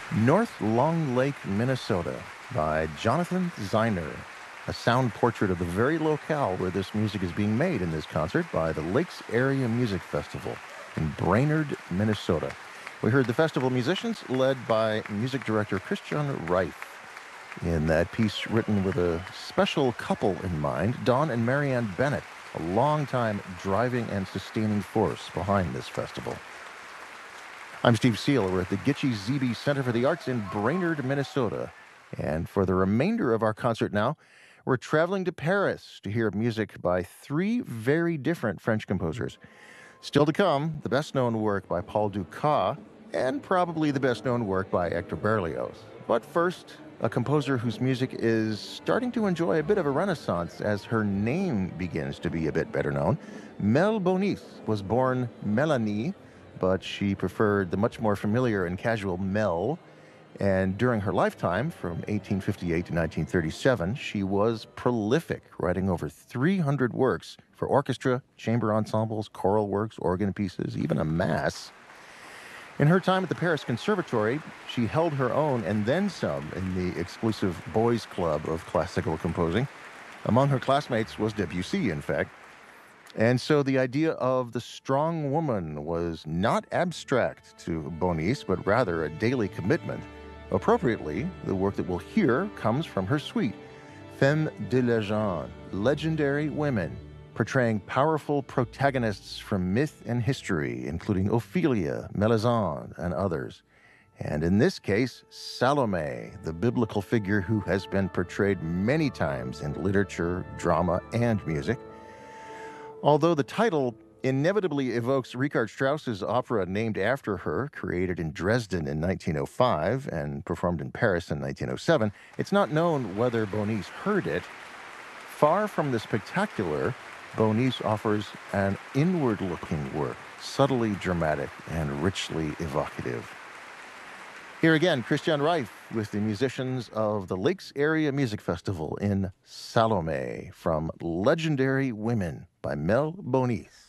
North Long Lake, Minnesota by Jonathan Zeiner, a sound portrait of the very locale where this music is being made in this concert by the Lakes Area Music Festival in Brainerd, Minnesota. We heard the festival musicians led by music director Christian Reif. In that piece written with a special couple in mind, Don and Marianne Bennett, a longtime driving and sustaining force behind this festival. I'm Steve Seal. We're at the Gitche Zebe Center for the Arts in Brainerd, Minnesota. And for the remainder of our concert now, we're traveling to Paris to hear music by three very different French composers. Still to come, the best-known work by Paul Dukas, and probably the best-known work by Hector Berlioz. But first, a composer whose music is starting to enjoy a bit of a renaissance as her name begins to be a bit better known. Mel Bonis was born Melanie, but she preferred the much more familiar and casual Mel. And during her lifetime, from 1858 to 1937, she was prolific, writing over 300 works for orchestra, chamber ensembles, choral works, organ pieces, even a mass. In her time at the Paris Conservatory, she held her own and then some in the exclusive boys' club of classical composing. Among her classmates was Debussy, in fact. And so the idea of the strong woman was not abstract to Bonis, but rather a daily commitment. Appropriately, the work that we'll hear comes from her suite, Femmes de Légende, Legendary Women, portraying powerful protagonists from myth and history, including Ophelia, Melisande, and others. And in this case, Salome, the biblical figure who has been portrayed many times in literature, drama, and music. Although the title inevitably evokes Richard Strauss's opera named after her, created in Dresden in 1905 and performed in Paris in 1907, it's not known whether Bonis heard it. Far from the spectacular, Bonis offers an inward-looking work, subtly dramatic and richly evocative. Here again, Christian Reif with the musicians of the Lakes Area Music Festival in Salome from Legendary Women by Mel Bonis.